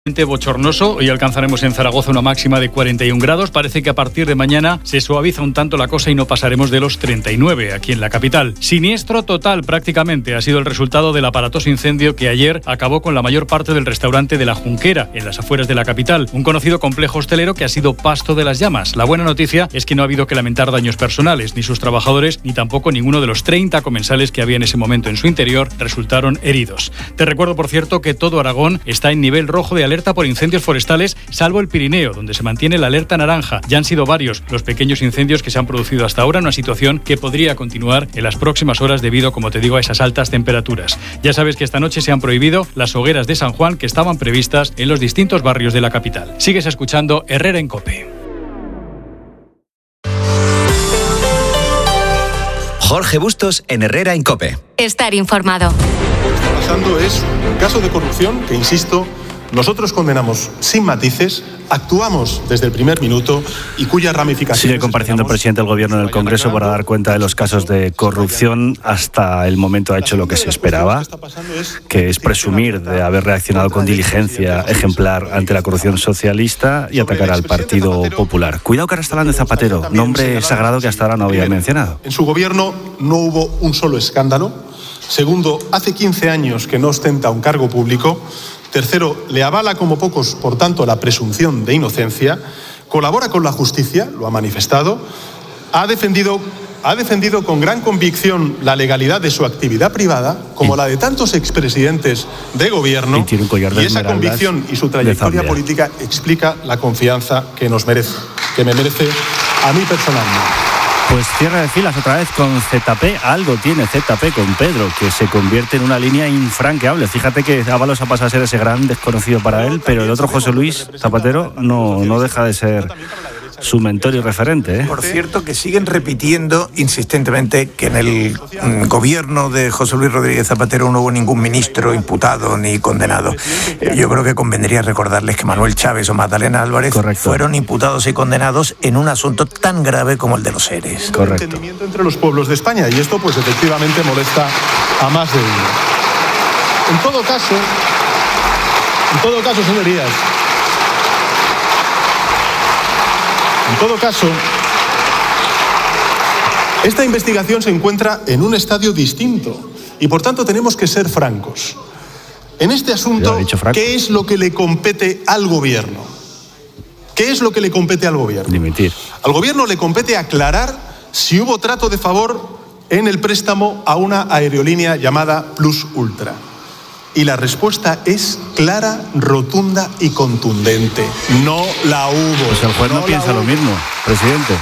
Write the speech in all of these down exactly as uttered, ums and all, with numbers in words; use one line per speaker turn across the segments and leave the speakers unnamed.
Bochornoso. Hoy alcanzaremos en Zaragoza una máxima de cuarenta y un grados. Parece que a partir de mañana se suaviza un tanto la cosa y no pasaremos de los treinta y nueve aquí en la capital. Siniestro total prácticamente ha sido el resultado del aparatoso incendio que ayer acabó con la mayor parte del restaurante de La Junquera, en las afueras de la capital, un conocido complejo hostelero que ha sido pasto de las llamas. La buena noticia es que no ha habido que lamentar daños personales, ni sus trabajadores, ni tampoco ninguno de los treinta comensales que había en ese momento en su interior resultaron heridos. Te recuerdo, por cierto, que todo Aragón está en nivel rojo de alerta por incendios forestales, salvo el Pirineo, donde se mantiene la alerta naranja. Ya han sido varios los pequeños incendios que se han producido hasta ahora, una situación que podría continuar en las próximas horas debido, como te digo, a esas altas temperaturas. Ya sabes que esta noche se han prohibido las hogueras de San Juan que estaban previstas en los distintos barrios de la capital. Sigues escuchando Herrera en COPE.
Jorge Bustos en Herrera en COPE.
Estar informado.
Lo que está pasando es un caso de corrupción que, insisto, nosotros condenamos sin matices, actuamos desde el primer minuto y cuya ramificación...
Sigue compareciendo el presidente del Gobierno en el Congreso para dar cuenta de los casos de corrupción. Hasta el momento ha hecho lo que se esperaba, que es presumir de haber reaccionado con diligencia ejemplar ante la corrupción socialista y atacar al Partido Popular. Cuidado que ahora está hablando de Zapatero, nombre sagrado que hasta ahora no había mencionado.
En su gobierno no hubo un solo escándalo. Segundo, hace quince años que no ostenta un cargo público. Tercero, le avala como pocos, por tanto, la presunción de inocencia. Colabora con la justicia, lo ha manifestado. Ha defendido, ha defendido con gran convicción la legalidad de su actividad privada, como la de tantos expresidentes de gobierno.
Y, tiene un collar de
y esa convicción y su trayectoria política explica la confianza que nos merece, que me merece a mí personalmente.
Pues cierre de filas otra vez con Z P. Algo tiene Z P con Pedro, que se convierte en una línea infranqueable. Fíjate que Ábalos ha pasado a ser ese gran desconocido para él, pero el otro José Luis Zapatero no, no deja de ser su mentor y referente, ¿eh?
Por cierto, que siguen repitiendo insistentemente que en el mm, gobierno de José Luis Rodríguez Zapatero no hubo ningún ministro imputado ni condenado. Eh, yo creo que convendría recordarles que Manuel Chávez o Magdalena Álvarez
Correcto.
fueron imputados y condenados en un asunto tan grave como el de los seres.
Correcto.
Entendimiento entre los pueblos de España, y esto pues efectivamente molesta a más de uno. En todo caso, en todo caso, señorías, En todo caso, esta investigación se encuentra en un estadio distinto y, por tanto, tenemos que ser francos. En este asunto, ¿qué es lo que le compete al gobierno? ¿Qué es lo que le compete al gobierno?
Dimitir.
Al gobierno le compete aclarar si hubo trato de favor en el préstamo a una aerolínea llamada Plus Ultra. Y la respuesta es clara, rotunda y contundente. No la hubo.
Pues el juez no, no piensa lo mismo, presidente.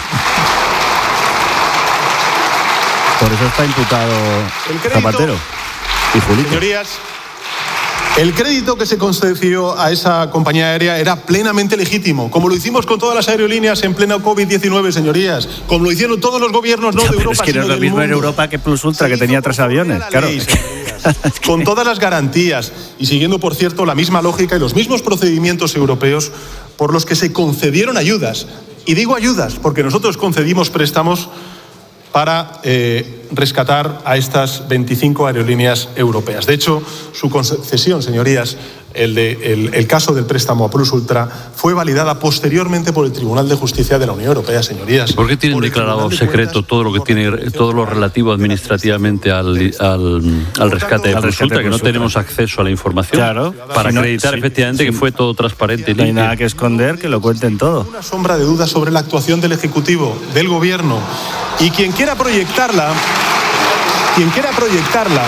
Por eso está imputado crédito, Zapatero y Julito.
Señorías, el crédito que se concedió a esa compañía aérea era plenamente legítimo, como lo hicimos con todas las aerolíneas en pleno COVID diecinueve, señorías, como lo hicieron todos los gobiernos, no
ya,
de Europa,
es que no
sino
es lo
del
mismo
mundo.
en Europa que Plus Ultra, que tenía tres aviones, claro.
Ley, con todas las garantías y siguiendo, por cierto, la misma lógica y los mismos procedimientos europeos por los que se concedieron ayudas. Y digo ayudas porque nosotros concedimos préstamos para eh, rescatar a estas veinticinco aerolíneas europeas. De hecho, su concesión, señorías, el, de, el, el caso del préstamo a Plus Ultra, fue validada posteriormente por el Tribunal de Justicia de la Unión Europea, señorías.
¿Por qué tienen declarado secreto todo lo que tiene, todo lo relativo administrativamente al, al, al rescate de Plus Ultra, que no tenemos acceso a la información?
Claro.
Para
Si no,
acreditar
sí,
efectivamente
sí.
que fue todo transparente y
No hay
limpio.
nada que esconder, que lo cuenten todo.
Una sombra de duda sobre la actuación del Ejecutivo, del Gobierno. Y quien quiera proyectarla, quien quiera proyectarla,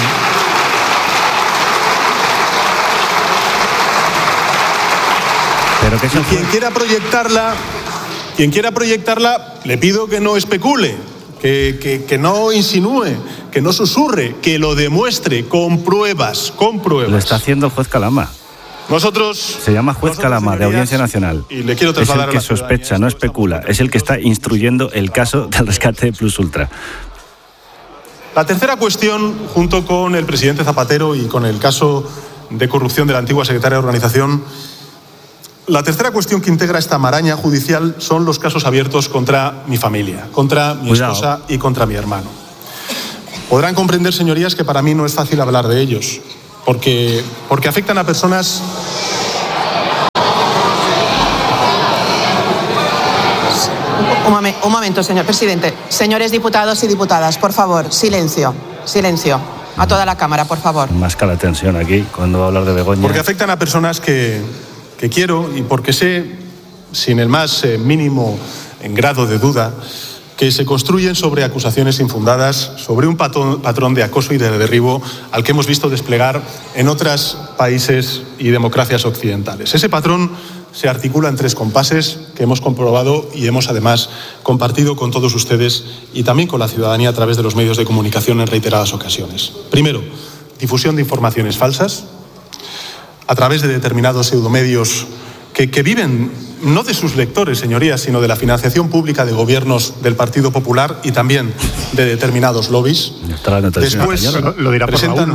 Pero que
y quien quiera proyectarla, quien quiera proyectarla, le pido que no especule, que, que, que no insinúe, que no susurre, que lo demuestre con pruebas, con pruebas.
lo está haciendo el juez Calama.
Nosotros...
Se llama juez
nosotros,
Calama, de Audiencia Nacional.
Y le quiero
Es
trasladar
el que
a la
sospecha, no especula. Es el que está instruyendo el caso del rescate de Plus Ultra.
La tercera cuestión, junto con el presidente Zapatero y con el caso de corrupción de la antigua secretaria de Organización, la tercera cuestión que integra esta maraña judicial son los casos abiertos contra mi familia, contra mi
Cuidado.
esposa y contra mi hermano. Podrán comprender, señorías, que para mí no es fácil hablar de ellos, porque, porque afectan a personas
Un, momen, un momento, señor presidente. Señores diputados y diputadas, por favor, silencio, silencio. A toda la Cámara, por favor.
Más cara tensión aquí cuando va a hablar de Begoña.
Porque afectan a personas que, que quiero y porque sé, sin el más eh, mínimo en grado de duda, que se construyen sobre acusaciones infundadas, sobre un patrón, patrón de acoso y de derribo al que hemos visto desplegar en otros países y democracias occidentales. Ese patrón se articula en tres compases que hemos comprobado y hemos además compartido con todos ustedes y también con la ciudadanía a través de los medios de comunicación en reiteradas ocasiones. Primero, difusión de informaciones falsas a través de determinados pseudomedios que, que viven no de sus lectores, señorías, sino de la financiación pública de gobiernos del Partido Popular y también de determinados lobbies. Después
lo, lo dirá
presentan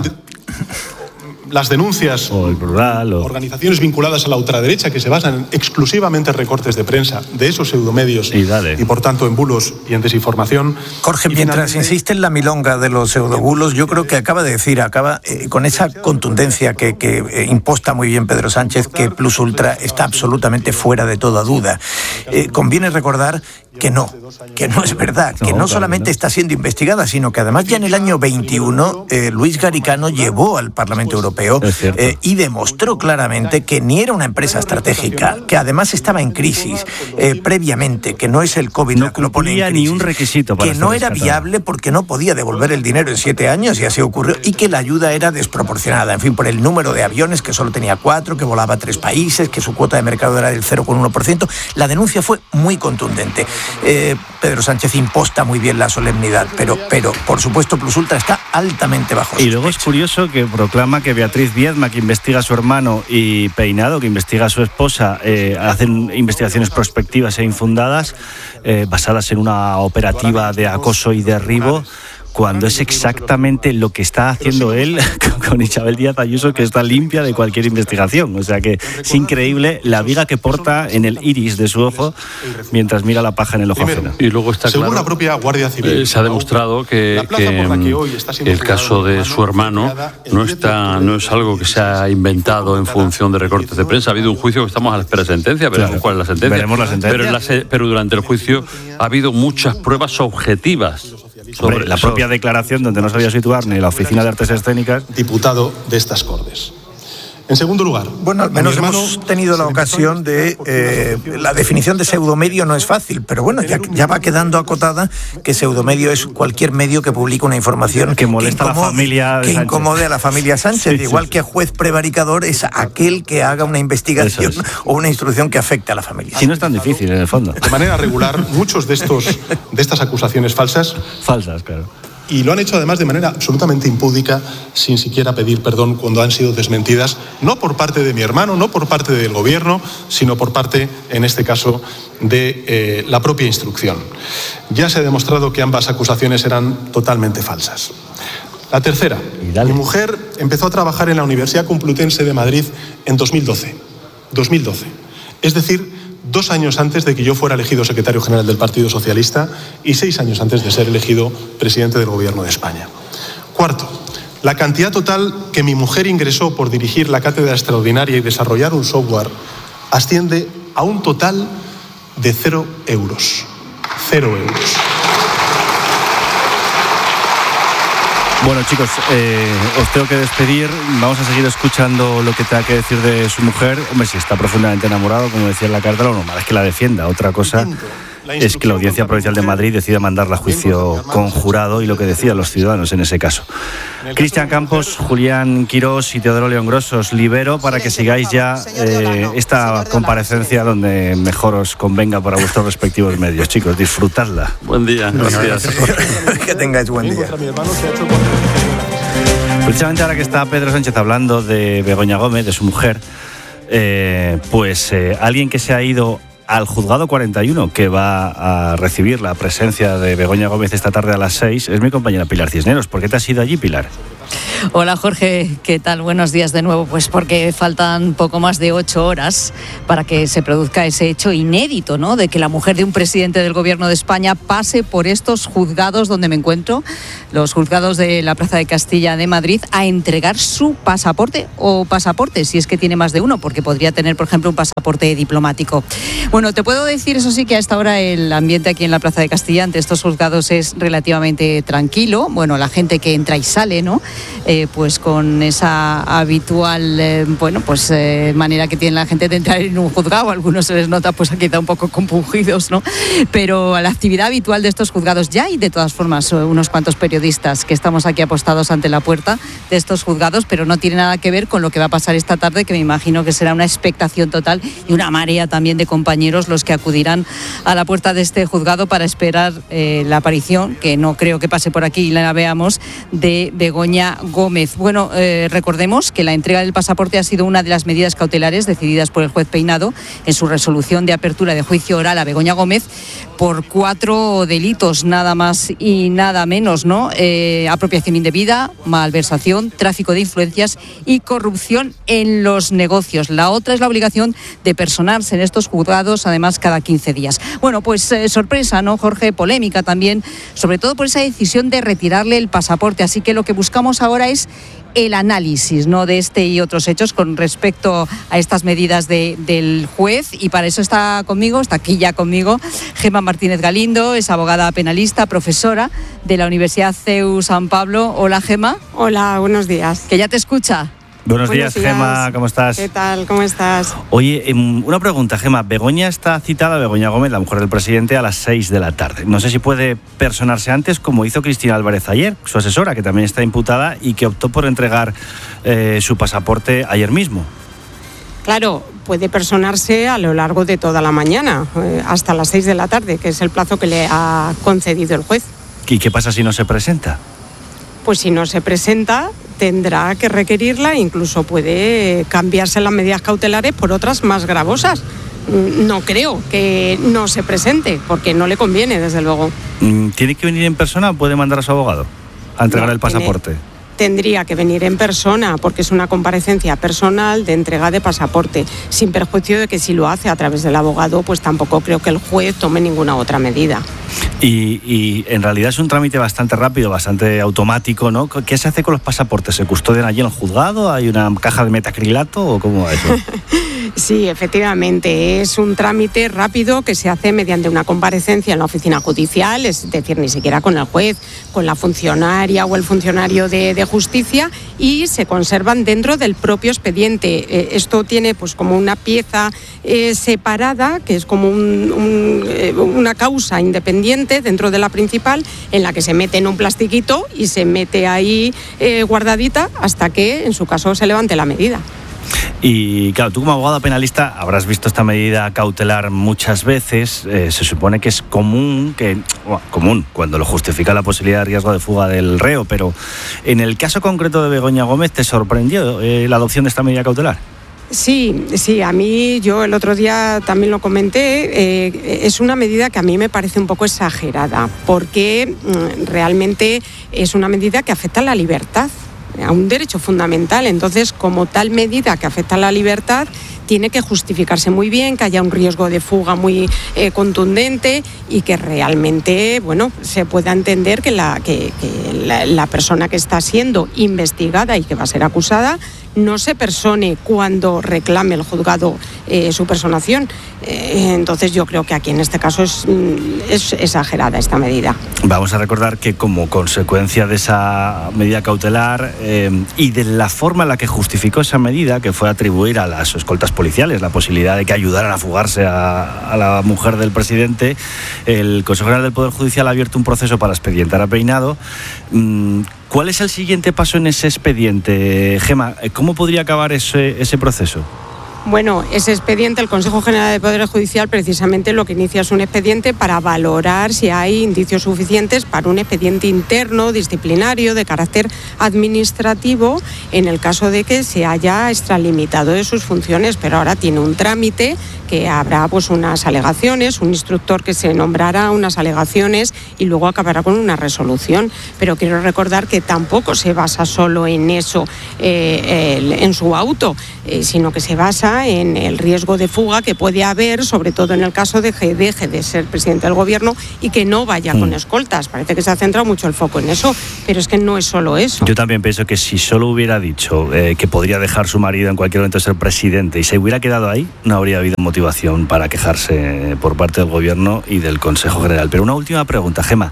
las denuncias
o el plural, o
organizaciones vinculadas a la ultraderecha que se basan exclusivamente en recortes de prensa de esos pseudomedios y, y por tanto en bulos y en desinformación.
Jorge, y mientras finalmente... insiste en la milonga de los pseudobulos, yo creo que acaba de decir, acaba eh, con esa contundencia que, que eh, imposta muy bien Pedro Sánchez, que Plus Ultra está absolutamente fuera de toda duda. Eh, conviene recordar que no, que no es verdad, que no, no solamente está siendo investigada, sino que además ya en el año veintiuno eh, Luis Garicano llevó al Parlamento Europeo eh, y demostró claramente que ni era una empresa estratégica, que además estaba en crisis eh, previamente, que no es el COVID
no que lo pone en crisis, ni un requisito para
que no era viable porque no podía devolver el dinero en siete años y así ocurrió, y que la ayuda era desproporcionada, en fin, por el número de aviones, que solo tenía cuatro, que volaba a tres países, que su cuota de mercado era del cero coma uno por ciento. La denuncia fue muy contundente. Eh, Pedro Sánchez imposta muy bien la solemnidad, pero, pero por supuesto Plus Ultra está altamente bajo sospecha.
Y luego es curioso que proclama que Beatriz Viedma, que investiga a su hermano, y Peinado, que investiga a su esposa, eh, hacen investigaciones prospectivas e infundadas, eh, basadas en una operativa de acoso y derribo, cuando es exactamente lo que está haciendo él con Isabel Díaz Ayuso, que está limpia de cualquier investigación. O sea que es increíble la viga que porta en el iris de su ojo mientras mira la paja en el ojo ajeno.
Y luego está
Según
claro,
la propia Guardia Civil,
eh, se ha demostrado que, que el caso de su hermano no está no es algo que se ha inventado en función de recortes de prensa. Ha habido un juicio que estamos a la espera de sentencia, veremos claro, cuál es la sentencia.
Veremos la sentencia.
Pero, en la, pero durante el juicio ha habido muchas pruebas objetivas.
Sobre Hombre, la eso. propia declaración donde no sabía situar ni la Oficina de Artes Escénicas.
Diputado de estas Cortes. En segundo lugar,
bueno, al menos hemos tenido la ocasión de... Eh, la definición de pseudomedio no es fácil, pero bueno, ya, ya va quedando acotada que pseudomedio es cualquier medio que publica una información
que molesta que incomode, a la familia
que incomode a la familia Sánchez, sí, igual sí. que juez prevaricador es aquel que haga una investigación es. o una instrucción que afecte a la familia.
Si no es tan difícil, en el fondo.
De manera regular, muchos de estos de estas acusaciones falsas...
Falsas, claro.
Y lo han hecho además de manera absolutamente impúdica, sin siquiera pedir perdón cuando han sido desmentidas, no por parte de mi hermano, no por parte del gobierno, sino por parte, en este caso, de eh, la propia instrucción. Ya se ha demostrado que ambas acusaciones eran totalmente falsas. La tercera, mi mujer empezó a trabajar en la Universidad Complutense de Madrid en dos mil doce. dos mil doce. Es decir, dos años antes de que yo fuera elegido secretario general del Partido Socialista y seis años antes de ser elegido presidente del Gobierno de España. Cuarto, la cantidad total que mi mujer ingresó por dirigir la cátedra extraordinaria y desarrollar un software asciende a un total de cero euros. Cero euros.
Bueno, chicos, eh, os tengo que despedir. Vamos a seguir escuchando lo que tenga que decir de su mujer. Hombre, si está profundamente enamorado, como decía en la carta, lo normal es que la defienda. Otra cosa es que la Audiencia Provincial de Madrid decida mandarla a juicio con jurado y lo que decían los ciudadanos en ese caso. Cristian Campos, Julián Quirós y Teodoro León Grosso, os libero para que sigáis ya eh, esta comparecencia donde mejor os convenga para vuestros respectivos medios. Chicos, disfrutadla.
Buen día. Gracias.
Que tengáis buen día.
Precisamente ahora que está Pedro Sánchez hablando de Begoña Gómez, de su mujer, eh, pues eh, alguien que se ha ido al juzgado cuarenta y uno, que va a recibir la presencia de Begoña Gómez esta tarde a las seis, es mi compañera Pilar Cisneros. ¿Por qué te has ido allí, Pilar?
Hola Jorge, ¿qué tal? Buenos días de nuevo. Pues porque faltan poco más de ocho horas para que se produzca ese hecho inédito, ¿no? De que la mujer de un presidente del Gobierno de España pase por estos juzgados donde me encuentro, los juzgados de la Plaza de Castilla de Madrid, a entregar su pasaporte o pasaporte, si es que tiene más de uno, porque podría tener, por ejemplo, un pasaporte diplomático. Bueno, te puedo decir, eso sí, que a esta hora el ambiente aquí en la Plaza de Castilla ante estos juzgados es relativamente tranquilo. Bueno, la gente que entra y sale, ¿no? Eh, pues con esa habitual, eh, bueno, pues eh, manera que tiene la gente de entrar en un juzgado. A algunos se les nota pues quizá un poco compungidos, ¿no? Pero a la actividad habitual de estos juzgados ya hay de todas formas unos cuantos periodistas que estamos aquí apostados ante la puerta de estos juzgados, pero no tiene nada que ver con lo que va a pasar esta tarde, que me imagino que será una expectación total y una marea también de compañeros los que acudirán a la puerta de este juzgado para esperar eh, la aparición, que no creo que pase por aquí y la veamos, de Begoña Gómez. Bueno, eh, recordemos que la entrega del pasaporte ha sido una de las medidas cautelares decididas por el juez Peinado en su resolución de apertura de juicio oral a Begoña Gómez por cuatro delitos, nada más y nada menos, ¿no? Eh, apropiación indebida, malversación, tráfico de influencias y corrupción en los negocios. La otra es la obligación de personarse en estos juzgados, además, cada quince días. Bueno, pues eh, sorpresa, ¿no, Jorge? Polémica también, sobre todo por esa decisión de retirarle el pasaporte. Así que lo que buscamos ahora es el análisis, ¿no?, de este y otros hechos con respecto a estas medidas de, del juez, y para eso está conmigo, está aquí ya conmigo, Gemma Martínez Galindo, es abogada penalista, profesora de la Universidad C E U San Pablo. Hola, Gemma.
Hola, buenos días.
Que ya te escucha.
Buenos,
Buenos
días,
días,
Gemma, ¿cómo estás?
¿Qué tal? ¿Cómo estás?
Oye, una pregunta, Gemma. Begoña está citada, Begoña Gómez, la mujer del presidente, a las seis de la tarde. No sé si puede personarse antes, como hizo Cristina Álvarez ayer, su asesora, que también está imputada y que optó por entregar eh, su pasaporte ayer mismo.
Claro, puede personarse a lo largo de toda la mañana, eh, hasta las seis de la tarde, que es el plazo que le ha concedido el juez.
¿Y qué pasa si no se presenta?
Pues si no se presenta, tendrá que requerirla, incluso puede cambiarse las medidas cautelares por otras más gravosas. No creo que no se presente, porque no le conviene, desde luego.
¿Tiene que venir en persona o puede mandar a su abogado a entregar no, el pasaporte?
Tiene... Tendría que venir en persona, porque es una comparecencia personal de entrega de pasaporte, sin perjuicio de que si lo hace a través del abogado, pues tampoco creo que el juez tome ninguna otra medida.
Y, y en realidad es un trámite bastante rápido, bastante automático, ¿no? ¿Qué se hace con los pasaportes? ¿Se custodian allí en el juzgado? ¿Hay una caja de metacrilato o cómo va eso?
Sí, efectivamente, es un trámite rápido que se hace mediante una comparecencia en la oficina judicial, es decir, ni siquiera con el juez, con la funcionaria o el funcionario de, de justicia, y se conservan dentro del propio expediente. Eh, esto tiene pues como una pieza eh, separada, que es como un, un, eh, una causa independiente dentro de la principal, en la que se mete en un plastiquito y se mete ahí eh, guardadita hasta que, en su caso, se levante la medida.
Y claro, tú como abogada penalista habrás visto esta medida cautelar muchas veces. Eh, se supone que es común, que bueno, común cuando lo justifica la posibilidad de riesgo de fuga del reo, pero en el caso concreto de Begoña Gómez, ¿te sorprendió eh, la adopción de esta medida cautelar?
Sí, sí, a mí, yo el otro día también lo comenté, eh, es una medida que a mí me parece un poco exagerada, porque mm, realmente es una medida que afecta a la libertad, a un derecho fundamental. Entonces, como tal medida que afecta a la libertad, tiene que justificarse muy bien, que haya un riesgo de fuga muy eh, contundente y que realmente, bueno, se pueda entender que, la, que, que la, la persona que está siendo investigada y que va a ser acusada no se persone cuando reclame el juzgado eh, su personación. Eh, entonces yo creo que aquí en este caso es, es exagerada esta medida.
Vamos a recordar que como consecuencia de esa medida cautelar eh, y de la forma en la que justificó esa medida, que fue atribuir a las escoltas policiales la posibilidad de que ayudaran a fugarse a, a la mujer del presidente, el Consejo General del Poder Judicial ha abierto un proceso para expedientar a Peinado. Mm, ¿Cuál es el siguiente paso en ese expediente, Gemma? ¿Cómo podría acabar ese, ese proceso?
Bueno, ese expediente, el Consejo General del Poder Judicial precisamente lo que inicia es un expediente para valorar si hay indicios suficientes para un expediente interno, disciplinario, de carácter administrativo, en el caso de que se haya extralimitado de sus funciones, pero ahora tiene un trámite que habrá pues unas alegaciones, un instructor que se nombrará unas alegaciones y luego acabará con una resolución. Pero quiero recordar que tampoco se basa solo en eso, eh, el, en su auto, eh, sino que se basa en el riesgo de fuga que puede haber, sobre todo en el caso de que deje de ser presidente del gobierno y que no vaya mm. con escoltas. Parece que se ha centrado mucho el foco en eso, pero es que no es solo eso.
Yo también pienso que si solo hubiera dicho eh, que podría dejar su marido en cualquier momento ser presidente y se hubiera quedado ahí, no habría habido motivación para quejarse por parte del gobierno y del Consejo General. Pero una última pregunta, Gemma.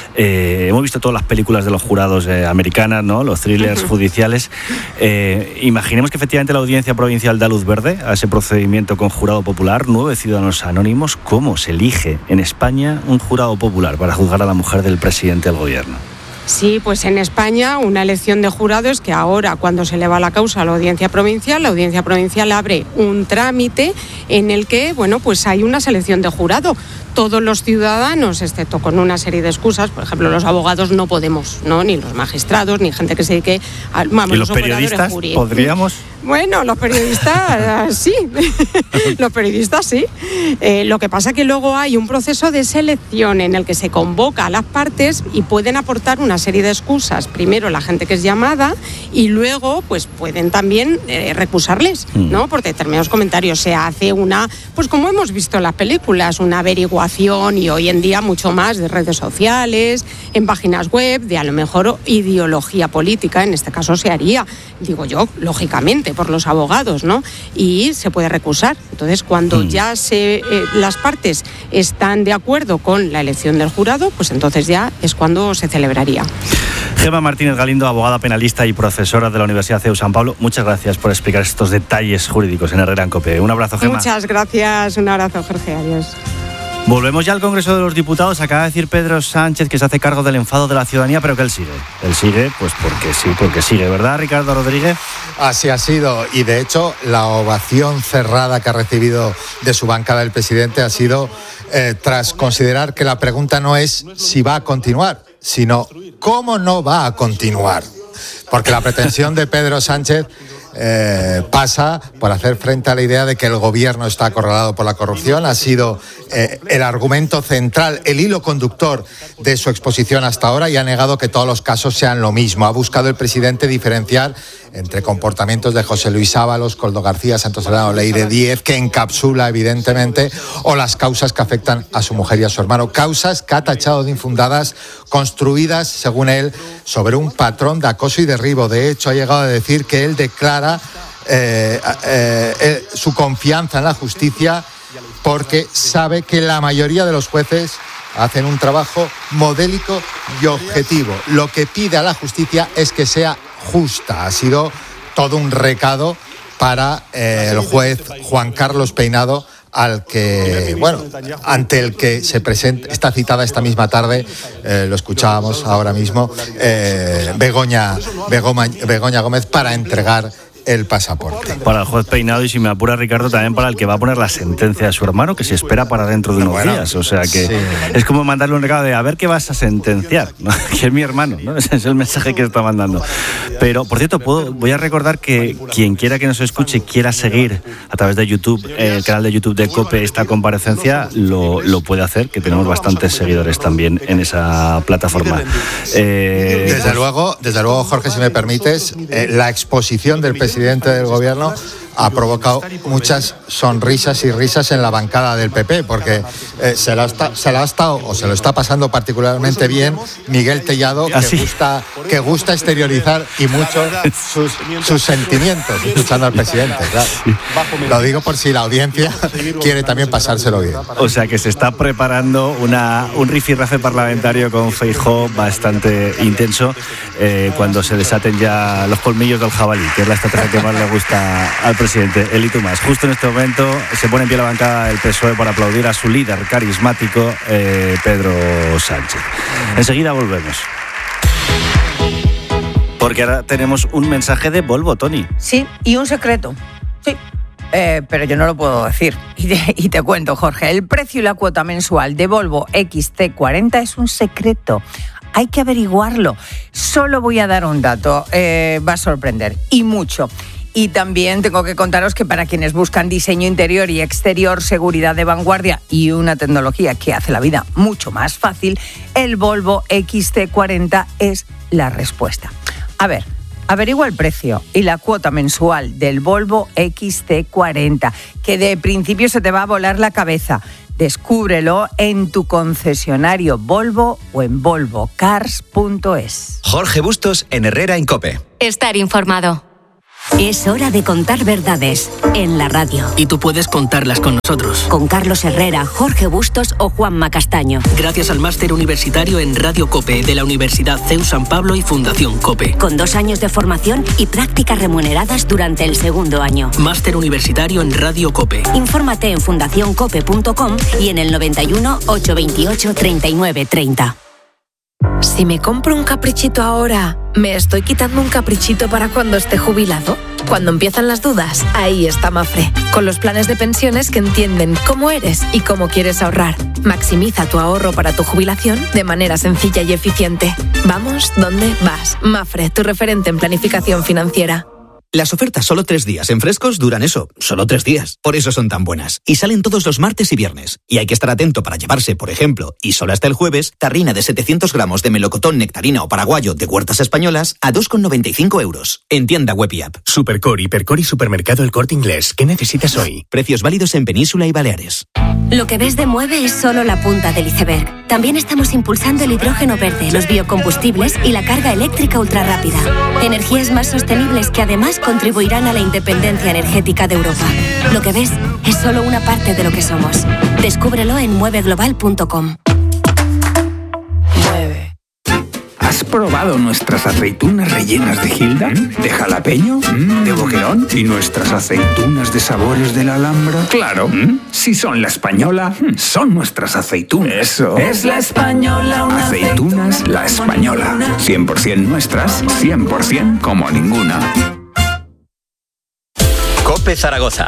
Eh, hemos visto todas las películas de los jurados eh, americanas, ¿no? Los thrillers uh-huh. judiciales. Eh, imaginemos que efectivamente la Audiencia Provincial da luz verde a ese procedimiento con jurado popular, nueve ciudadanos anónimos. ¿Cómo se elige en España un jurado popular para juzgar a la mujer del presidente del gobierno?
Sí, pues en España una elección de jurados que ahora, cuando se eleva la causa a la Audiencia Provincial, la Audiencia Provincial abre un trámite en el que, bueno, pues hay una selección de jurado. Todos los ciudadanos, excepto con una serie de excusas, por ejemplo, los abogados no podemos, ¿no? Ni los magistrados, ni gente que se dedique a... Vamos,
¿y los periodistas podríamos?
Bueno, los periodistas sí, los periodistas sí. Eh, lo que pasa que luego hay un proceso de selección en el que se convoca a las partes y pueden aportar una serie de excusas. Primero la gente que es llamada y luego pues pueden también eh, recusarles, ¿no? Por determinados comentarios. Se hace una, pues como hemos visto en las películas, una averiguación y hoy en día mucho más de redes sociales, en páginas web, de a lo mejor ideología política, en este caso se haría, digo yo, lógicamente, por los abogados, ¿no? Y se puede recusar. Entonces, cuando mm. ya se, eh, las partes están de acuerdo con la elección del jurado, pues entonces ya es cuando se celebraría.
Gemma Martínez Galindo, abogada penalista y profesora de la Universidad C E U San Pablo, muchas gracias por explicar estos detalles jurídicos en Herrera en COPE. Un abrazo, Gemma.
Muchas gracias, un abrazo, Jorge, adiós.
Volvemos ya al Congreso de los Diputados. Acaba de decir Pedro Sánchez que se hace cargo del enfado de la ciudadanía, pero que él sigue. Él sigue, pues porque sí, porque sigue, ¿verdad, Ricardo Rodríguez?
Así ha sido, y de hecho la ovación cerrada que ha recibido de su bancada el presidente ha sido eh, tras considerar que la pregunta no es si va a continuar, sino cómo no va a continuar. Porque la pretensión de Pedro Sánchez Eh, pasa por hacer frente a la idea de que el gobierno está acorralado por la corrupción. Ha sido eh, el argumento central, el hilo conductor de su exposición hasta ahora, y ha negado que todos los casos sean lo mismo. Ha buscado el presidente diferenciar entre comportamientos de José Luis Ábalos, Koldo García, Santos Serrano, Leire Díez, que encapsula evidentemente, o las causas que afectan a su mujer y a su hermano. Causas que ha tachado de infundadas, construidas, según él, sobre un patrón de acoso y derribo. De hecho, ha llegado a decir que él declara Eh, eh, eh, su confianza en la justicia porque sabe que la mayoría de los jueces hacen un trabajo modélico y objetivo. Lo que pide a la justicia es que sea justa. Ha sido todo un recado para eh, el juez Juan Carlos Peinado, al que, bueno, ante el que se presenta, está citada esta misma tarde, eh, lo escuchábamos ahora mismo, eh, Begoña, Begoña, Begoña Gómez, para entregar el pasaporte.
Para el juez Peinado, y si me apura Ricardo, también para el que va a poner la sentencia de su hermano, que se espera para dentro de unos bueno, días. O sea que sí. Es como mandarle un recado de a ver qué vas a sentenciar, ¿no? Que es mi hermano, ¿no? Ese es el mensaje que está mandando. Pero, por cierto, puedo, voy a recordar que quien quiera que nos escuche, quiera seguir a través de YouTube, el canal de YouTube de COPE, esta comparecencia, lo, lo puede hacer, que tenemos bastantes seguidores también en esa plataforma.
Eh, desde luego, desde luego, Jorge, si me permites, eh, la exposición del presidente presidente del gobierno ha provocado muchas sonrisas y risas en la bancada del P P, porque eh, se, lo está, se lo ha estado o se lo está pasando particularmente bien Miguel Tellado, que gusta, que gusta exteriorizar y mucho sus, sus sentimientos escuchando al presidente. Claro. Lo digo por si la audiencia quiere también pasárselo bien.
O sea que se está preparando una, un rifirrafe parlamentario con Feijóo bastante intenso eh, cuando se desaten ya los colmillos del jabalí, que es la estrategia que más le gusta al presidente. El y tú más. Justo en este momento se pone en pie la bancada del P S O E para aplaudir a su líder carismático, eh, Pedro Sánchez. Enseguida volvemos. Porque ahora tenemos un mensaje de Volvo, Toni.
Sí, y un secreto. Sí. Eh, pero yo no lo puedo decir. Y te, y te cuento, Jorge. El precio y la cuota mensual de Volvo X C cuarenta es un secreto. Hay que averiguarlo. Solo voy a dar un dato. Eh, va a sorprender. Y mucho. Y también tengo que contaros que para quienes buscan diseño interior y exterior, seguridad de vanguardia y una tecnología que hace la vida mucho más fácil, el Volvo X C cuarenta es la respuesta. A ver, averigua el precio y la cuota mensual del Volvo X C cuarenta, que de principio se te va a volar la cabeza. Descúbrelo en tu concesionario Volvo o en volvo cars punto es.
Jorge Bustos en Herrera en COPE.
Estar informado. Es hora de contar verdades en la radio.
Y tú puedes contarlas con nosotros.
Con Carlos Herrera, Jorge Bustos o Juanma Castaño.
Gracias al máster universitario en Radio COPE de la Universidad C E U San Pablo y Fundación COPE.
Con dos años de formación y prácticas remuneradas durante el segundo año.
Máster universitario en Radio COPE.
Infórmate en fundación cope punto com y en el noventa y uno, ochocientos veintiocho, treinta y nueve treinta.
Si me compro un caprichito ahora, ¿me estoy quitando un caprichito para cuando esté jubilado? Cuando empiezan las dudas, ahí está Mafre, con los planes de pensiones que entienden cómo eres y cómo quieres ahorrar. Maximiza tu ahorro para tu jubilación de manera sencilla y eficiente. Vamos, ¿dónde vas? Mafre, tu referente en planificación financiera.
Las ofertas solo tres días en Frescos duran eso, solo tres días. Por eso son tan buenas. Y salen todos los martes y viernes. Y hay que estar atento para llevarse, por ejemplo, y solo hasta el jueves, tarrina de setecientos gramos de melocotón, nectarina o paraguayo de Huertas Españolas a dos con noventa y cinco euros. En tienda web y app.
Supercore, Hipercore y Supermercado El Corte Inglés. ¿Qué necesitas hoy?
Precios válidos en Península y Baleares.
Lo que ves de Mueve es solo la punta del iceberg. También estamos impulsando el hidrógeno verde, los biocombustibles y la carga eléctrica ultrarrápida. Energías más sostenibles que además contribuirán a la independencia energética de Europa. Lo que ves es solo una parte de lo que somos. Descúbrelo en mueve global punto com.
¿Has probado nuestras aceitunas rellenas de Gilda? ¿De jalapeño? ¿De boquerón? ¿Y nuestras aceitunas de sabores de la Alhambra? Claro, si son la española, son nuestras aceitunas. Eso.
Es la española, una
Aceitunas La Española. cien por ciento nuestras, cien por ciento como ninguna.
COPE Zaragoza.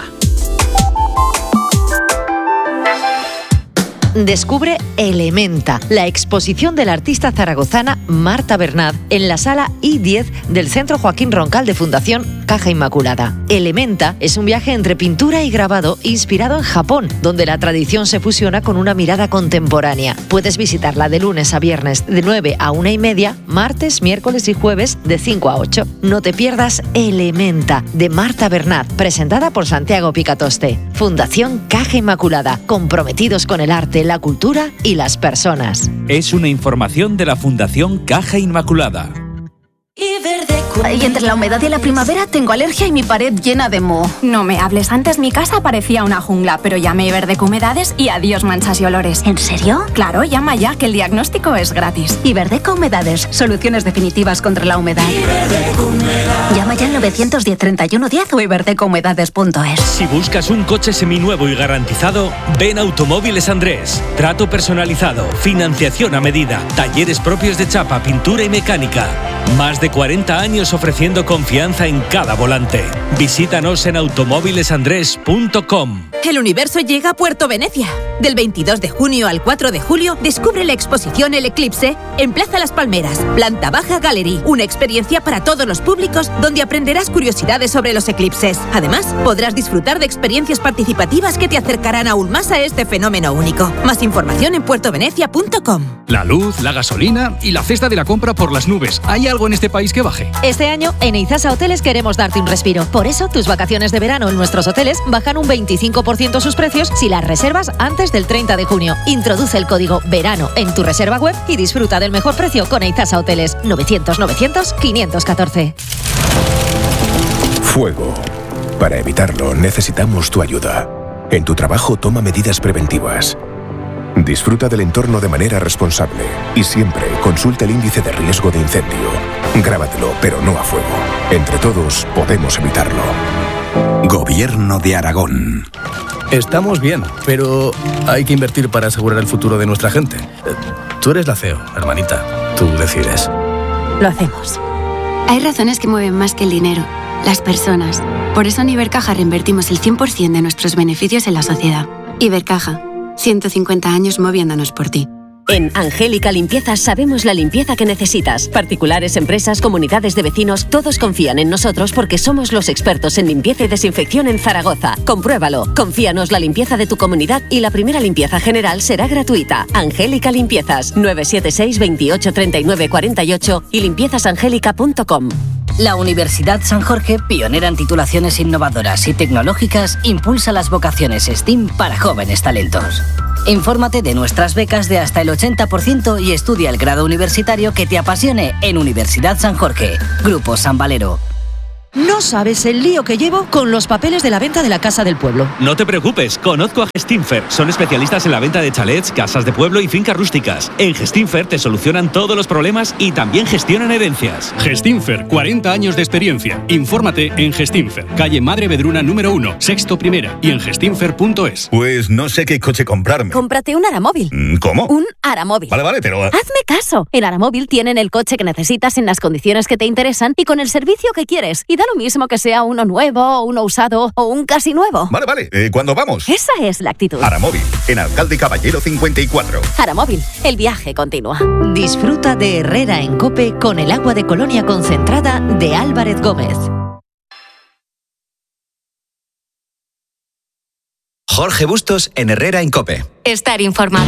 Descubre Elementa, la exposición de la artista zaragozana Marta Bernat en la sala I diez del Centro Joaquín Roncal de Fundación Caja Inmaculada. Elementa es un viaje entre pintura y grabado inspirado en Japón, donde la tradición se fusiona con una mirada contemporánea. Puedes visitarla de lunes a viernes de nueve a una y media, martes, miércoles y jueves de cinco a ocho. No te pierdas Elementa, de Marta Bernat, presentada por Santiago Picatoste. Fundación Caja Inmaculada, comprometidos con el arte, la cultura y las personas.
Es una información de la Fundación Caja Inmaculada.
Y entre la humedad y la primavera tengo alergia y mi pared llena de moho.
No me hables, antes mi casa parecía una jungla, pero llamé Iberdeco Humedades y adiós manchas y olores.
¿En serio?
Claro, llama ya, que el diagnóstico es gratis.
Iberdeco Humedades, soluciones definitivas contra la humedad. Llama ya al nueve uno cero, treinta y uno diez o iberdeco humedades punto es.
Si buscas un coche seminuevo y garantizado, ven a Automóviles Andrés. Trato personalizado, financiación a medida, talleres propios de chapa, pintura y mecánica. Más de cuarenta años ofreciendo confianza en cada volante. Visítanos en automóviles andrés punto com.
El universo llega a Puerto Venecia. Del veintidós de junio al cuatro de julio, descubre la exposición El Eclipse en Plaza Las Palmeras, Planta Baja Gallery. Una experiencia para todos los públicos donde aprenderás curiosidades sobre los eclipses. Además, podrás disfrutar de experiencias participativas que te acercarán aún más a este fenómeno único. Más información en puerto venecia punto com.
La luz, la gasolina y la cesta de la compra por las nubes. ¿Hay algo en este país que baje?
Este año en Eizasa Hoteles queremos darte un respiro. Por eso tus vacaciones de verano en nuestros hoteles bajan un veinticinco por ciento sus precios si las reservas antes del treinta de junio. Introduce el código VERANO en tu reserva web y disfruta del mejor precio con Eizasa Hoteles. novecientos novecientos quinientos catorce.
Fuego. Para evitarlo necesitamos tu ayuda. En tu trabajo toma medidas preventivas. Disfruta del entorno de manera responsable y siempre consulta el índice de riesgo de incendio. Grábatelo, pero no a fuego. Entre todos podemos evitarlo.
Gobierno de Aragón.
Estamos bien, pero hay que invertir para asegurar el futuro de nuestra gente. Tú eres la C E O, hermanita. Tú decides.
Lo hacemos.
Hay razones que mueven más que el dinero. Las personas. Por eso en Ibercaja reinvertimos el cien por ciento de nuestros beneficios en la sociedad. Ibercaja. ciento cincuenta años moviéndonos por ti.
En Angélica Limpiezas sabemos la limpieza que necesitas. Particulares, empresas, comunidades de vecinos, todos confían en nosotros porque somos los expertos en limpieza y desinfección en Zaragoza. Compruébalo. Confíanos la limpieza de tu comunidad y la primera limpieza general será gratuita. Angélica Limpiezas, nueve siete seis, veintiocho, treinta y nueve, cuarenta y ocho y limpiezasangélica punto com.
La Universidad San Jorge, pionera en titulaciones innovadoras y tecnológicas, impulsa las vocaciones STEAM para jóvenes talentos. Infórmate de nuestras becas de hasta el ochenta por ciento y estudia el grado universitario que te apasione en Universidad San Jorge. Grupo San Valero.
No sabes el lío que llevo con los papeles de la venta de la casa del pueblo.
No te preocupes, conozco a Gestinfer. Son especialistas en la venta de chalets, casas de pueblo y fincas rústicas. En Gestinfer te solucionan todos los problemas y también gestionan herencias.
Gestinfer, cuarenta años de experiencia. Infórmate en Gestinfer, calle Madre Vedruna número uno, sexto primera y en gestinfer punto es.
Pues no sé qué coche comprarme.
Cómprate un Aramóvil.
¿Cómo?
Un Aramóvil.
Vale, vale, pero...
Hazme caso. En Aramóvil tienen el coche que necesitas en las condiciones que te interesan y con el servicio que quieres. Y da lo mismo que sea uno nuevo, uno usado o un casi nuevo.
Vale, vale. Eh, ¿Cuándo vamos?
Esa es la actitud.
Aramóvil, en Alcalde Caballero cincuenta y cuatro.
Aramóvil, el viaje continúa.
Disfruta de Herrera en COPE con el agua de Colonia concentrada de Álvarez Gómez.
Jorge Bustos en Herrera en COPE.
Estar informado.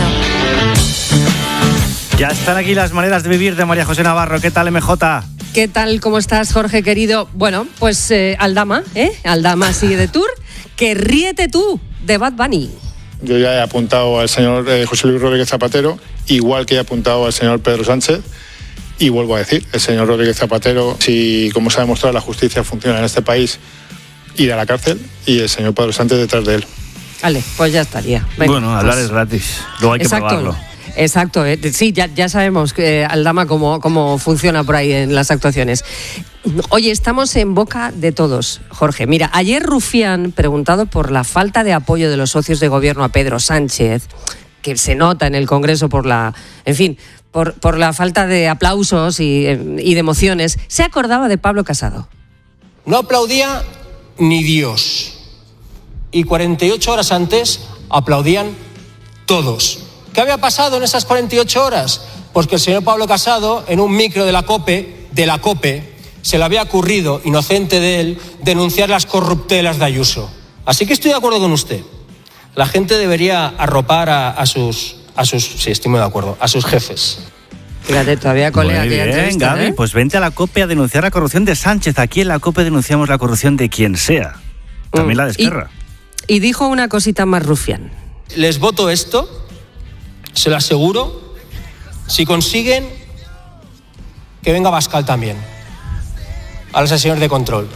Ya están aquí las maneras de vivir de María José Navarro. ¿Qué tal, M J?
¿Qué tal? ¿Cómo estás, Jorge, querido? Bueno, pues eh, Aldama, ¿eh? Aldama sigue de tour. Que ríete tú de Bad Bunny.
Yo ya he apuntado al señor eh, José Luis Rodríguez Zapatero, igual que he apuntado al señor Pedro Sánchez. Y vuelvo a decir, el señor Rodríguez Zapatero, si, como se ha demostrado, la justicia funciona en este país, irá a la cárcel, y el señor Pedro Sánchez detrás de él.
Vale, pues ya estaría. Venga,
bueno, hablar
pues,
es gratis. Luego hay que
exacto.
probarlo.
Exacto, eh. sí, ya, ya sabemos, eh, Aldama, cómo, cómo funciona por ahí en las actuaciones. Oye, estamos en boca de todos, Jorge. Mira, ayer Rufián, preguntado por la falta de apoyo de los socios de gobierno a Pedro Sánchez, que se nota en el Congreso por la, en fin, por, por la falta de aplausos y, y de emociones, se acordaba de Pablo Casado.
No aplaudía ni Dios. Y cuarenta y ocho horas antes aplaudían todos. ¿Qué había pasado en esas cuarenta y ocho horas? Pues que el señor Pablo Casado, en un micro de la COPE, de la COPE, se le había ocurrido, inocente de él, denunciar las corruptelas de Ayuso. Así que estoy de acuerdo con usted. La gente debería arropar a, a sus, a sus, sí, estoy muy de acuerdo, a sus jefes.
Fíjate, todavía colea
Muy
aquella
bien,
entrevista,
Gaby,
¿eh?
pues vente a la COPE a denunciar la corrupción de Sánchez. Aquí en la COPE denunciamos la corrupción de quien sea. También
Mm.
la de Esquerra.
Y, y dijo una cosita más, Rufián.
Les voto esto, se lo aseguro, si consiguen que venga Abascal también a las sesiones de control.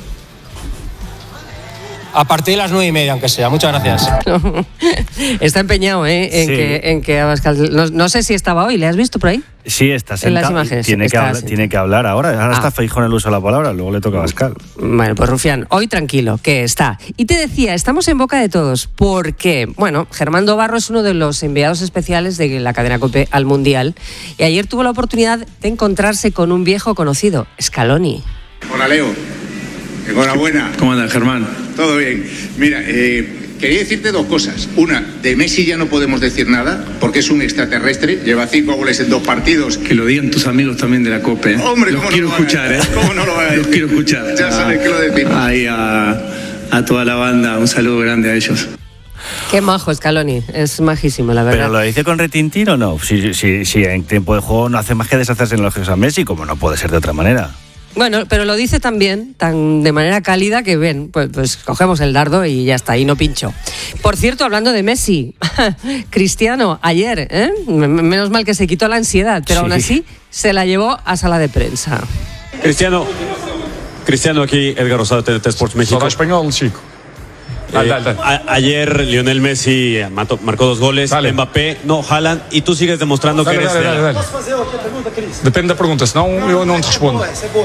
A partir de las nueve y media, aunque sea. Muchas gracias.
Está empeñado, ¿eh? En,
Sí.
que, en que Abascal... No, no sé si estaba hoy, ¿le has visto por ahí?
Sí, está
En las
sentado.
imágenes,
Tiene, que
está
hablar,
sentado.
tiene que hablar ahora. Ahora
Ah.
está Feijóo en el uso de la palabra, luego le toca a Abascal.
Bueno, pues Rufián, hoy tranquilo, que está. Y te decía, estamos en boca de todos, porque, bueno, Germán Dobarro es uno de los enviados especiales de la cadena COPE al Mundial, y ayer tuvo la oportunidad de encontrarse con un viejo conocido, Scaloni.
Hola, Leo. Enhorabuena.
¿Cómo andas, Germán?
Todo bien. Mira, eh, quería decirte dos cosas. Una, de Messi ya no podemos decir nada, porque es un extraterrestre, lleva cinco goles en dos partidos.
Que lo digan tus amigos también de la COPE. ¿eh?
Hombre,
los
¿cómo
quiero
no lo van a-
escuchar, ¿eh?
¿Cómo no lo van a
Los
decir?
quiero escuchar.
Ya sabes que lo decimos.
Ahí a, a toda la banda, un saludo grande a ellos.
Qué majo Scaloni, es majísimo, la verdad.
¿Pero lo dice con retintín o no? Si, si, si en tiempo de juego no hace más que deshacerse en elogios a Messi, como no puede ser de otra manera.
Bueno, pero lo dice también tan de manera cálida que ven, pues, pues cogemos el dardo y ya está, y no pincho. Por cierto, hablando de Messi, Cristiano, ayer, ¿eh? M- menos mal que se quitó la ansiedad, pero
Sí.
aún así se la llevó a sala de prensa.
Cristiano, Cristiano aquí, Edgar Rosado, T N T Sports México.
Fala español, chico.
Eh,
Dale, dale, dale.
a- ayer Lionel Messi mató- marcó dos goles, Mbappé, no, Haaland, y tú sigues demostrando
Dale,
que eres
dale,
de la-
dale, dale. Depende da pergunta, senão eu não te respondo.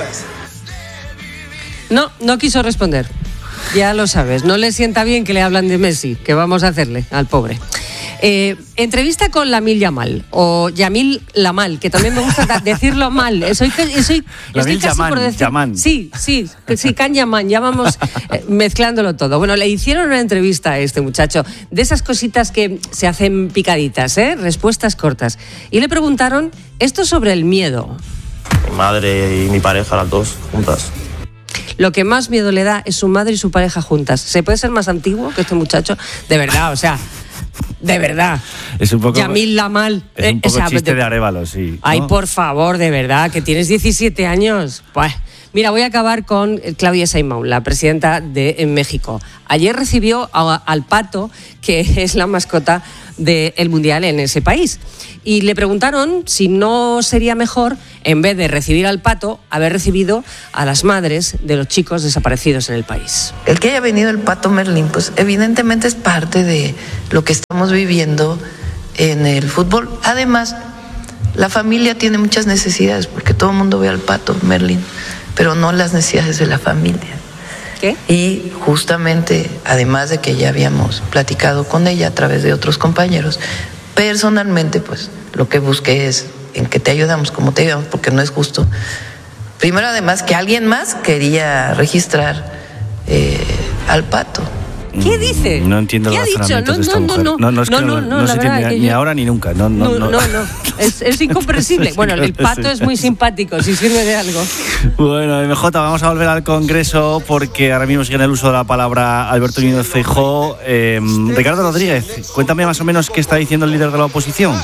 No, no quiso responder. Ya lo sabes, no le sienta bien que le hablan de Messi, que vamos a hacerle al pobre. Eh, entrevista con Lamil Yamal, o Yamil Lamal, que también me gusta decirlo mal. Soy, soy,
Lamil Yaman,
decir,
Yaman.
Sí, sí, sí, Can Yaman, ya vamos eh, mezclándolo todo. Bueno, le hicieron una entrevista a este muchacho, de esas cositas que se hacen picaditas, ¿eh? Respuestas cortas. Y le preguntaron esto sobre el miedo.
Mi madre y mi pareja, las dos juntas.
Lo que más miedo le da es su madre y su pareja juntas. ¿Se puede ser más antiguo que este muchacho? De verdad, o sea, de verdad.
Es un poco...
Yamil Lamal.
Es un poco
eh, o sea,
chiste
de,
de Arévalo, sí, ¿no?
Ay, por favor, de verdad, que tienes diecisiete años. Pues, mira, voy a acabar con Claudia Sheinbaum, la presidenta de en México. Ayer recibió a, al pato, que es la mascota del Mundial en ese país. Y le preguntaron si no sería mejor, en vez de recibir al pato, haber recibido a las madres de los chicos desaparecidos en el país.
El que haya venido el pato Merlín, pues evidentemente es parte de lo que estamos viviendo en el fútbol. Además, la familia tiene muchas necesidades, porque todo el mundo ve al pato Merlín, pero no las necesidades de la familia.
¿Qué?
Y justamente, además de que ya habíamos platicado con ella a través de otros compañeros, personalmente, pues lo que busqué es en que te ayudamos, como te ayudamos, porque no es justo. Primero, además, que alguien más quería registrar eh, al pato.
¿Qué dice?
No entiendo
¿Qué
el
ha dicho?
razonamiento
No,
de esta
no,
mujer.
no,
no, no, es que
no,
no,
no,
no
la
se
verdad
entiende
que
ni
yo-
ahora ni nunca. No, no,
No,
no.
no, no. Es, es incomprensible. Bueno, el pato es muy simpático, si sirve de algo.
Bueno, M J, vamos a volver al Congreso porque ahora mismo sigue en el uso de la palabra Alberto Núñez Feijóo. Eh, Ricardo Rodríguez, cuéntame más o menos qué está diciendo el líder de la oposición.